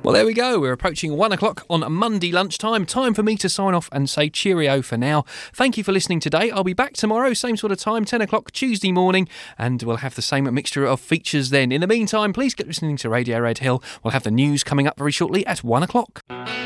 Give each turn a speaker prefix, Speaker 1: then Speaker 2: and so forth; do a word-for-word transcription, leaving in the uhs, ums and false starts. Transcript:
Speaker 1: Well, there we go. We're approaching one o'clock on Monday lunchtime. Time for me to sign off and say cheerio for now. Thank you for listening today. I'll be back tomorrow, same sort of time, ten o'clock Tuesday morning, and we'll have the same mixture of features then. In the meantime, please keep listening to Radio Red Hill. We'll have the news coming up very shortly at one o'clock.